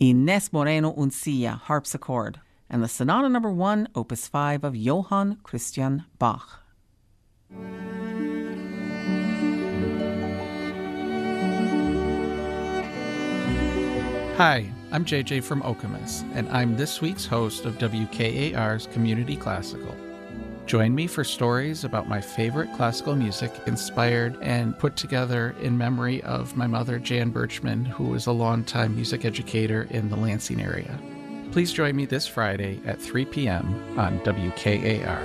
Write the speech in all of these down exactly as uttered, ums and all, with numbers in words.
Inés Moreno Uncilla, harpsichord, and the Sonata Number One, Opus Five of Johann Christian Bach. Hi, I'm J J from Okemos, and I'm this week's host of W K A R's Community Classical. Join me for stories about my favorite classical music inspired and put together in memory of my mother, Jan Birchman, who was a longtime music educator in the Lansing area. Please join me this Friday at three p.m. on W K A R.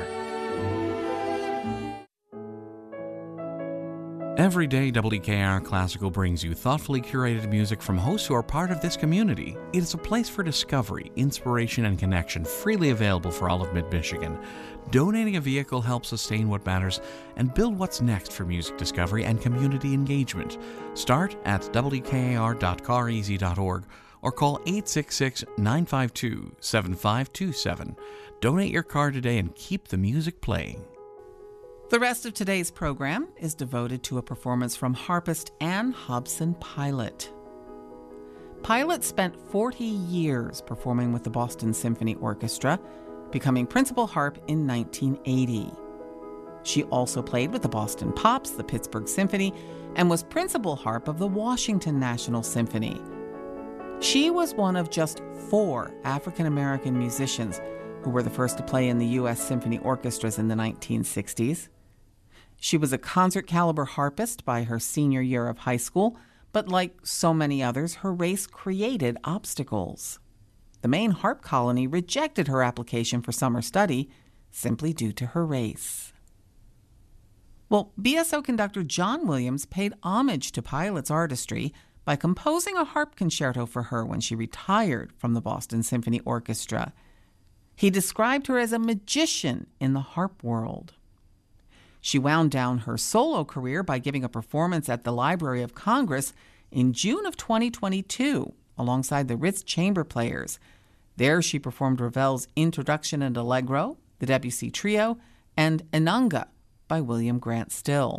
Every day, W K A R Classical brings you thoughtfully curated music from hosts who are part of this community. It is a place for discovery, inspiration, and connection, freely available for all of Mid-Michigan. Donating a vehicle helps sustain what matters and build what's next for music discovery and community engagement. Start at w k a r dot car easy dot org or call eight six six, nine five two, seven five two seven. Donate your car today and keep the music playing. The rest of today's program is devoted to a performance from harpist Ann Hobson Pilot. Pilot spent forty years performing with the Boston Symphony Orchestra, becoming principal harp in nineteen eighty. She also played with the Boston Pops, the Pittsburgh Symphony, and was principal harp of the Washington National Symphony. She was one of just four African-American musicians who were the first to play in the U S symphony orchestras in the nineteen sixties. She was a concert-caliber harpist by her senior year of high school, but like so many others, her race created obstacles. The Maine Harp Colony rejected her application for summer study simply due to her race. Well, B S O conductor John Williams paid homage to Pilot's artistry by composing a harp concerto for her when she retired from the Boston Symphony Orchestra. He described her as a magician in the harp world. She wound down her solo career by giving a performance at the Library of Congress in June of twenty twenty-two, alongside the Ritz Chamber Players. There she performed Ravel's Introduction and Allegro, the Debussy Trio, and Inanga by William Grant Still.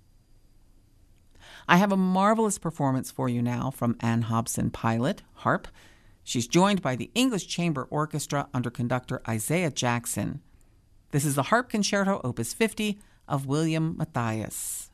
I have a marvelous performance for you now from Ann Hobson Pilot, harp. She's joined by the English Chamber Orchestra under conductor Isaiah Jackson. This is the Harp Concerto Opus fifty of William Matthias.